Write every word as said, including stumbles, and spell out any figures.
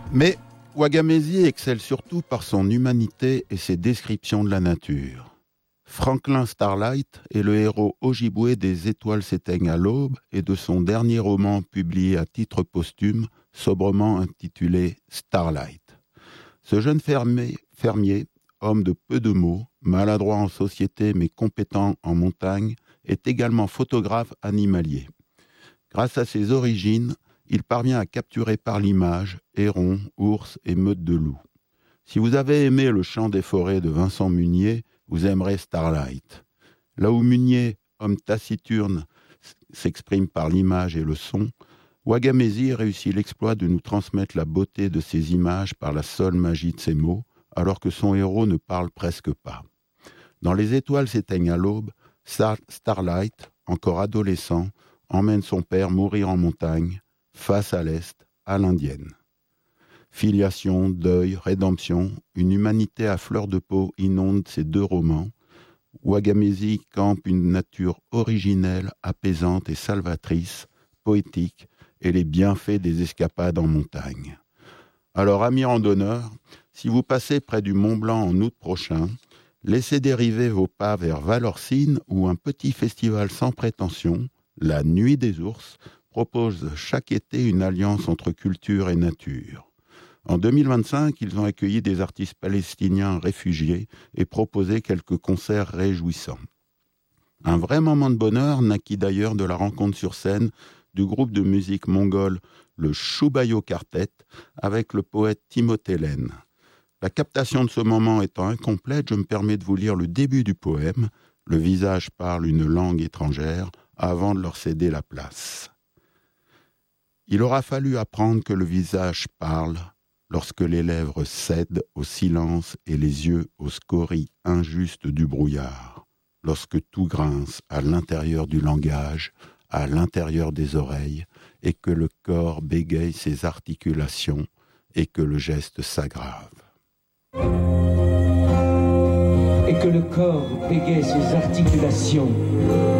Mais Ouagamezi excelle surtout par son humanité et ses descriptions de la nature. Franklin Starlight est le héros ojibwé des Étoiles s'éteignent à l'aube et de son dernier roman publié à titre posthume, sobrement intitulé Starlight. Ce jeune fermier, fermier, homme de peu de mots, maladroit en société mais compétent en montagne, est également photographe animalier. Grâce à ses origines, il parvient à capturer par l'image hérons, ours et meutes de loups. Si vous avez aimé Le chant des forêts de Vincent Munier, vous aimerez Starlight. Là où Munier, homme taciturne, s'exprime par l'image et le son, Ouagamezi réussit l'exploit de nous transmettre la beauté de ses images par la seule magie de ses mots, alors que son héros ne parle presque pas. Dans Les Étoiles s'éteignent à l'aube, Star- Starlight, encore adolescent, emmène son père mourir en montagne, face à l'Est, à l'Indienne. Filiation, deuil, rédemption, une humanité à fleur de peau inonde ces deux romans. Ouagamezi campe une nature originelle, apaisante et salvatrice, poétique, et les bienfaits des escapades en montagne. Alors, amis randonneurs, si vous passez près du Mont Blanc en août prochain, laissez dériver vos pas vers Valorcine où un petit festival sans prétention, la Nuit des ours, propose chaque été une alliance entre culture et nature. En deux mille vingt-cinq, ils ont accueilli des artistes palestiniens réfugiés et proposé quelques concerts réjouissants. Un vrai moment de bonheur naquit d'ailleurs de la rencontre sur scène du groupe de musique mongole, le Shubayo Quartet, avec le poète Timothée Lenne. La captation de ce moment étant incomplète, je me permets de vous lire le début du poème. Le visage parle une langue étrangère avant de leur céder la place. Il aura fallu apprendre que le visage parle lorsque les lèvres cèdent au silence et les yeux aux scories injustes du brouillard, lorsque tout grince à l'intérieur du langage, à l'intérieur des oreilles, et que le corps bégaye ses articulations et que le geste s'aggrave. Et que le corps bégaye ses articulations